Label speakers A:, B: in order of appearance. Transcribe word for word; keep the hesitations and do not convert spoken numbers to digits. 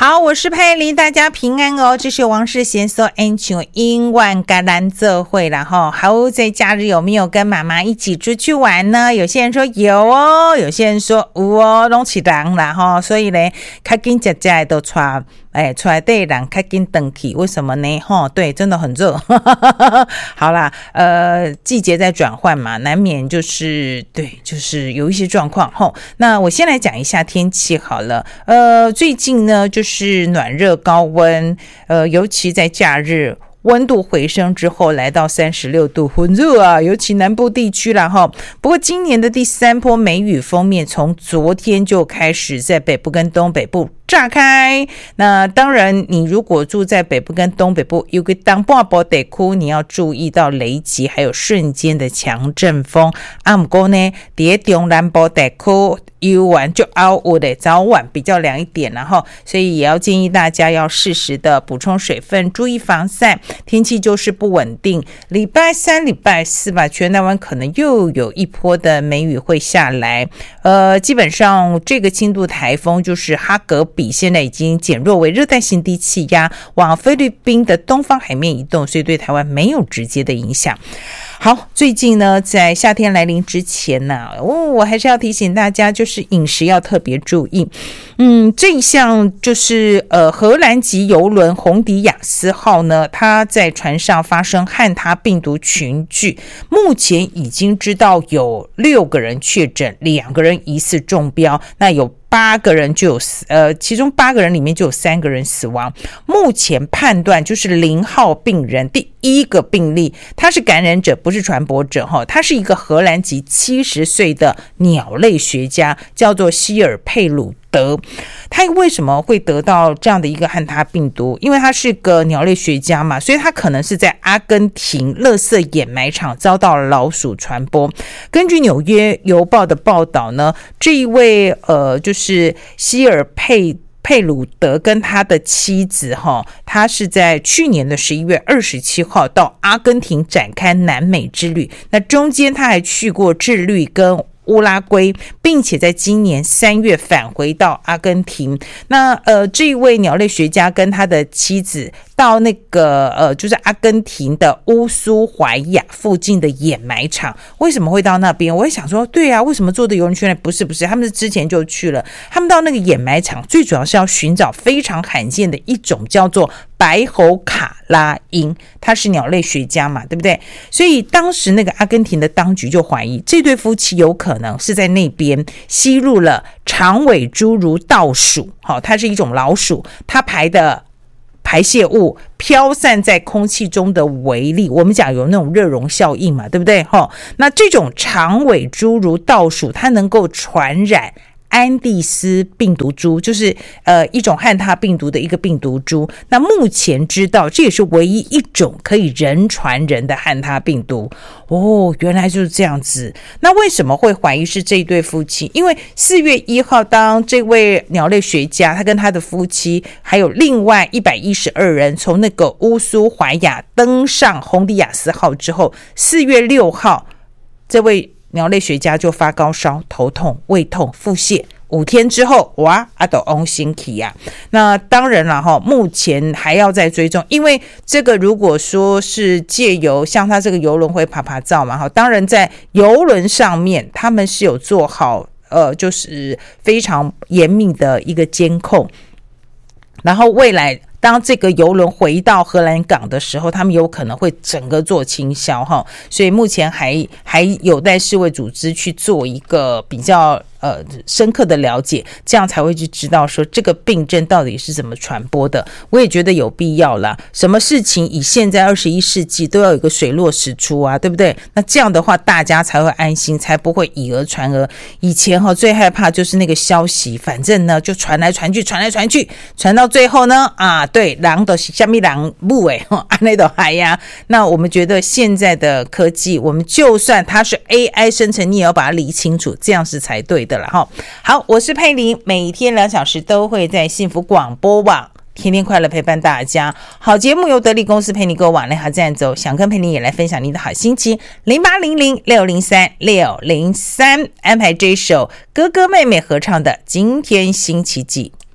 A: 好，我是佩玲，大家平安哦。这是王世贤说安求英万橄榄这会了哈。好，在假日有没有跟妈妈一起出去玩呢？有些人说有哦，有些人说有哦，拢起人啦哈。所以呢，较紧家家都穿。哎，出来对人较紧回去，为什么呢？齁，对，真的很热。好啦，呃，季节在转换嘛，难免就是对，就是有一些状况齁。那我先来讲一下天气好了。呃，最近呢，就是暖热高温，呃，尤其在假日。温度回升之后来到三十六度，很热啊，尤其南部地区啦齁。不过今年的第三波梅雨锋面从昨天就开始在北部跟东北部炸开。那当然你如果住在北部跟东北部有个当半波地区，你要注意到雷击还有瞬间的强阵风。啊不过呢在中南部地区游玩就凹我的早晚比较凉一点，然后所以也要建议大家要适时的补充水分，注意防晒。天气就是不稳定，礼拜三礼拜四吧，全台湾可能又有一波的梅雨会下来。呃，基本上这个轻度台风就是哈格比，现在已经减弱为热带性低气压，往菲律宾的东方海面移动，所以对台湾没有直接的影响。好，最近呢，在夏天来临之前呢、哦，我还是要提醒大家，就是饮食要特别注意。嗯，这一项就是呃，荷兰籍邮轮红迪亚斯号呢，它在船上发生汉他病毒群聚，目前已经知道有六个人确诊，两个人疑似中标，那有八个人就有呃，其中八个人里面就有三个人死亡。目前判断就是零号病人第一个病例，他是感染者，不是传播者哈。他是一个荷兰籍七十岁的鸟类学家，叫做希尔佩鲁德。他为什么会得到这样的一个汉他病毒？因为他是个鸟类学家嘛，所以他可能是在阿根廷垃圾掩埋场遭到老鼠传播。根据纽约邮报的报道呢，这一位呃就是希尔佩佩鲁德跟他的妻子哈，他是在去年的十一月二十七号到阿根廷展开南美之旅，那中间他还去过智利跟乌拉圭，并且在今年三月返回到阿根廷。那呃，这一位鸟类学家跟他的妻子到那个呃，就是阿根廷的乌苏怀亚附近的掩埋场。为什么会到那边？我也想说，对啊，为什么坐的游轮去呢？不是不是，他们是之前就去了。他们到那个掩埋场，最主要是要寻找非常罕见的一种叫做白喉卡拉鹰，他是鸟类学家嘛，对不对？所以当时那个阿根廷的当局就怀疑这对夫妻有可能是在那边吸入了长尾侏儒倒鼠，好，它是一种老鼠，它排的排泄物飘散在空气中的微粒，我们讲有那种热熔效应嘛，对不对？那这种长尾侏儒倒鼠它能够传染安第斯病毒株，就是呃一种汉他病毒的一个病毒株。那目前知道这也是唯一一种可以人传人的汉他病毒。哦，原来就是这样子。那为什么会怀疑是这一对夫妻？因为四月一号当这位鸟类学家他跟他的夫妻还有另外一百一十二人从那个乌苏怀亚登上红迪亚斯号之后，四月六号这位鸟类学家就发高烧、头痛、胃痛、腹泻，五天之后，哇，阿斗翁星期呀。那当然了哈，目前还要再追踪，因为这个如果说是借由像他这个邮轮会爬爬照嘛，哈，当然在邮轮上面他们是有做好呃，就是非常严密的一个监控，然后未来当这个邮轮回到荷兰港的时候，他们有可能会整个做清消哈，所以目前还还有待世卫组织去做一个比较呃深刻的了解，这样才会去知道说这个病症到底是怎么传播的。我也觉得有必要啦，什么事情以现在二十一世纪都要有一个水落石出啊，对不对？那这样的话大家才会安心，才不会以讹传讹。以前哈最害怕就是那个消息，反正呢就传来传去，传来传去，传到最后呢啊，对，人都是什么人母诶，安内都还呀。那我们觉得现在的科技，我们就算它是 A I 生成，你也要把它理清楚，这样是才对的了哈。好，我是佩玲，每天两小时都会在幸福广播网天天快乐陪伴大家。好节目由得力公司陪你购网内好赞走，想跟陪你也来分享你的好心情，零八零零六零三六零三安排这一首哥哥妹妹合唱的《今天星期几》。